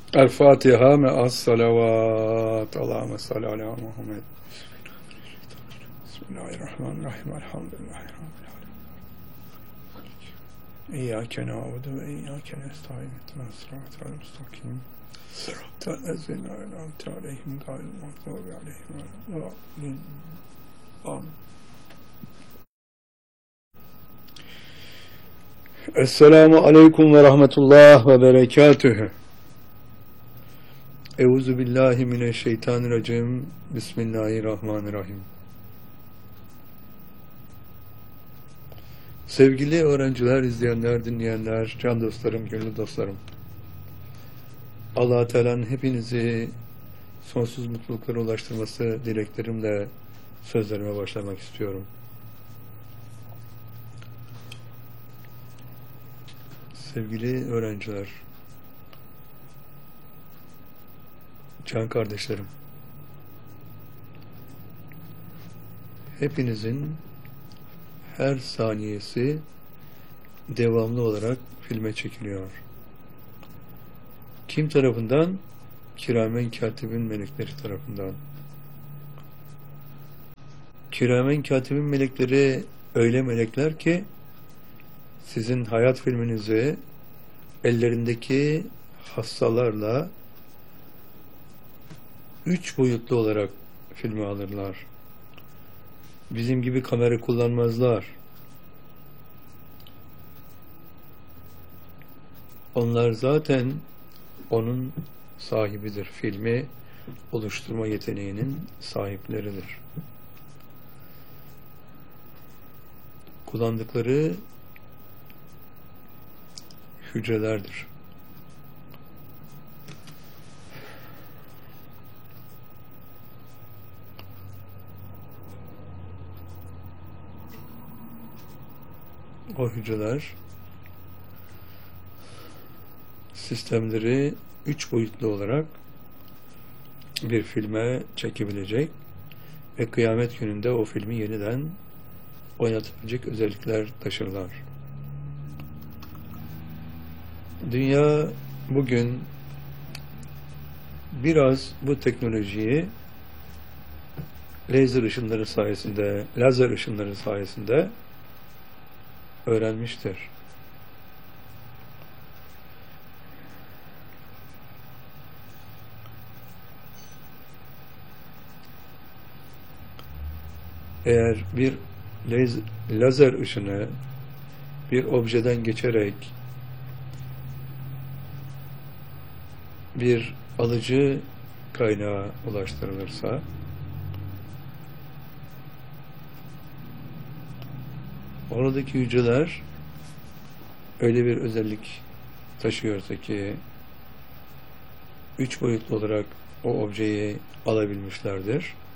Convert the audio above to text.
El Fatiha me'as salavat. Allahümme salli ala Muhammed. Bismillahirrahmanirrahim. Elhamdülillahi Rabbil alemin. İyyâke na'budu ve iyyâke nestaîn. İhdinas sıratal müstakîm. Sıratal lezîne en'amte aleyhim gayril mağdûbi aleyhim veleddâllîn. Amin. Esselamu aleyküm ve rahmetullah ve berekatühü. Euzu billahi mineşşeytanirracim. Bismillahirrahmanirrahim. Sevgili öğrenciler, izleyenler, dinleyenler, can dostlarım, gönül dostlarım. Allah-u Teala'nın hepinizi sonsuz mutluluklara ulaştırması dileklerimle sözlerime başlamak istiyorum. Sevgili öğrenciler, can kardeşlerim, hepinizin her saniyesi devamlı olarak filme çekiliyor. Kim tarafından? Kiramen katibin melekleri tarafından. Kiramen katibin melekleri öyle melekler ki sizin hayat filminizi ellerindeki hassalarla 3 boyutlu olarak filme alırlar. Bizim gibi kamera kullanmazlar. Onlar zaten onun sahibidir. Filmi oluşturma yeteneğinin sahipleridir. Kullandıkları hücrelerdir. O hücreler sistemleri 3 boyutlu olarak bir filme çekebilecek ve kıyamet gününde o filmi yeniden oynatabilecek özellikler taşırlar. Dünya bugün biraz bu teknolojiyi lazer ışınları sayesinde öğrenmiştir. Eğer bir lazer ışını bir objeden geçerek bir alıcı kaynağa ulaştırılırsa, oradaki hücreler öyle bir özellik taşıyorsa ki 3 boyutlu olarak o objeyi alabilmişlerdir.